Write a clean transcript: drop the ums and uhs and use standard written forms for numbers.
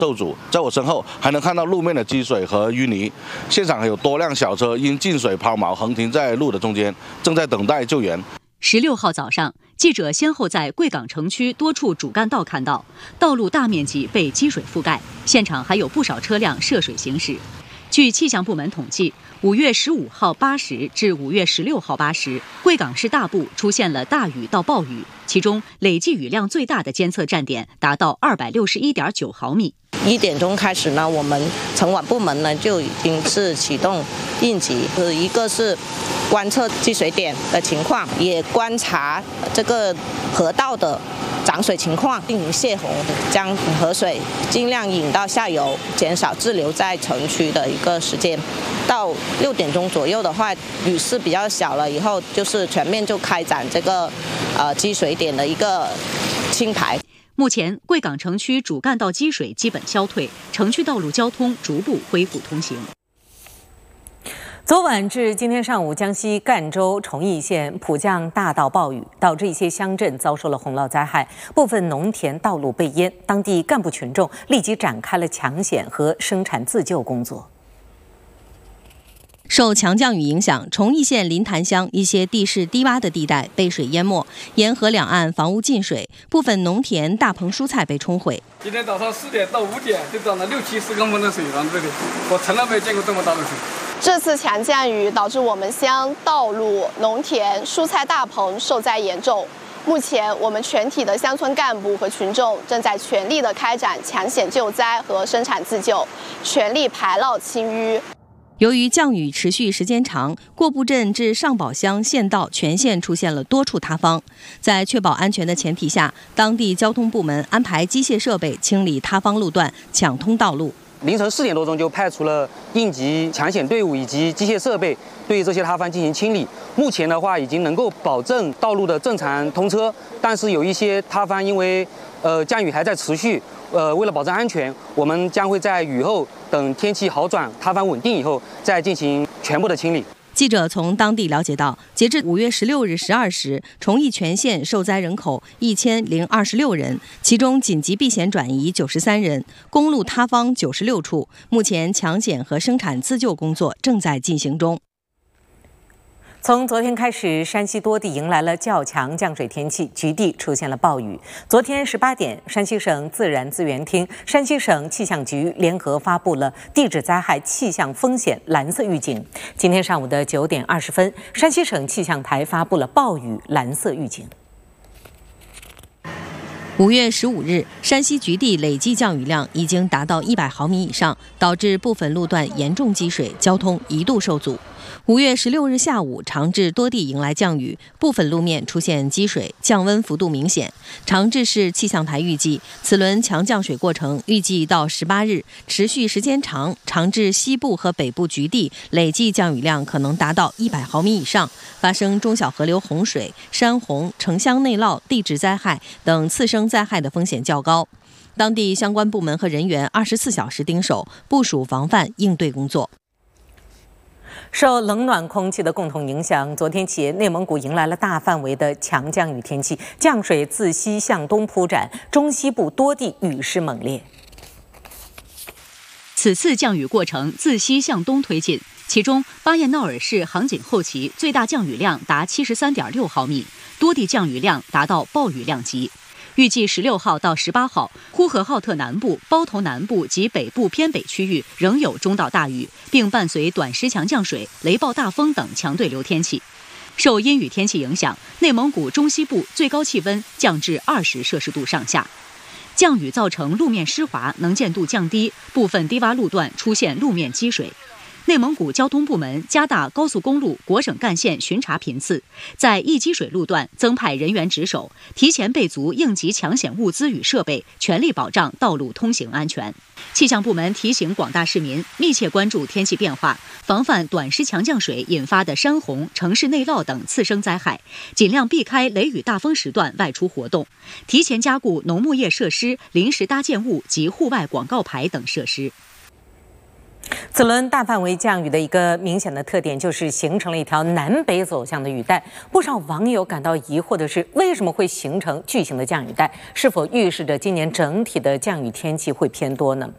受阻。在我身后还能看到路面的积水和淤泥，现场还有多辆小车因进水抛锚横停在路的中间，正在等待救援。 16号早上，记者先后在贵港城区多处主干道看到道路大面积被积水覆盖，现场还有不少车辆涉水行驶。据气象部门统计，5月15号8时至5月16号8时，贵港市大部出现了大雨到暴雨，其中累计雨量最大的监测站点达到261.9毫米。 1点钟开始呢，我们城管部门呢就已经是启动应急，一个是观测积水点的情况，也观察这个河道的涨水情况，进行泄洪，将河水尽量引到下游，减少滞留在城区的一个时间。到6点钟左右的话，雨势比较小了以后，就是全面就开展这个积水点的一个清排。 目前，贵港城区主干道积水基本消退，城区道路交通逐步恢复通行。 昨晚至今天上午，江西赣州崇义县普降大到暴雨，导致一些乡镇遭受了洪涝灾害，部分农田道路被淹，当地干部群众立即展开了抢险和生产自救工作。 受强降雨影响，崇义县临潭乡一些地势低洼的地带被水淹没，沿河两岸房屋进水，部分农田、大棚蔬菜被冲毁。 今天早上4点到5点就涨了60-70公分的水往这里，我从来没见过这么大的水。 这次强降雨导致我们乡道路、农田、蔬菜大棚受灾严重。目前，我们全体的乡村干部和群众正在全力地开展抢险救灾和生产自救，全力排涝清淤。 由于降雨持续时间长，过埠镇至上堡乡县道全线出现了多处塌方。在确保安全的前提下，当地交通部门安排机械设备清理塌方路段，抢通道路。 凌晨4点多钟就派出了应急抢险队伍以及机械设备对这些塌方进行清理。目前的话，已经能够保证道路的正常通车，但是有一些塌方因为降雨还在持续。为了保证安全，我们将会在雨后等天气好转、塌方稳定以后，再进行全部的清理。 记者从当地了解到，截至5月16日12时，崇义全县受灾人口1026人，其中紧急避险转移93人，公路塌方96处。目前抢险和生产自救工作正在进行中。 从昨天开始，山西多地迎来了较强降水天气，局地出现了暴雨。昨天18点，山西省自然资源厅、山西省气象局联合发布了地质灾害气象风险蓝色预警。今天上午的9点20分，山西省气象台发布了暴雨蓝色预警。 5月15日，山西局地累计降雨量已经达到100毫米以上，导致部分路段严重积水，交通一度受阻。5月16日下午，长治多地迎来降雨，部分路面出现积水，降温幅度明显。长治市气象台预计，此轮强降水过程预计到18日，持续时间长，长治西部和北部局地累计降雨量可能达到100毫米以上，发生中小河流洪水、山洪、城乡内涝、地质灾害等次生灾害的风险较高。当地相关部门和人员24小时盯守，部署防范应对工作。 受冷暖空气的共同影响，昨天起内蒙古迎来了大范围的强降雨天气，降水自西向东铺展，中西部多地雨势猛烈。 此次降雨过程自西向东推进，其中巴彦淖尔市杭锦后旗最大降雨量达73.6毫米，多地降雨量达到暴雨量级。预计16号到18号，呼和浩特南部、包头南部及北部偏北区域仍有中到大雨，并伴随短时强降水、雷暴大风等强对流天气。受阴雨天气影响，内蒙古中西部最高气温降至20摄氏度上下。降雨造成路面湿滑，能见度降低，部分低洼路段出现路面积水。内蒙古交通部门加大高速公路国省干线巡查频次，在易积水路段增派人员值守，提前备足应急抢险物资与设备，全力保障道路通行安全。气象部门提醒广大市民密切关注天气变化，防范短时强降水引发的山洪、城市内涝等次生灾害，尽量避开雷雨大风时段外出活动，提前加固农牧业设施、临时搭建物及户外广告牌等设施。 此轮大范围降雨的一个明显的特点就是形成了一条南北走向的雨带，不少网友感到疑惑的是，为什么会形成巨型的降雨带？是否预示着今年整体的降雨天气会偏多呢？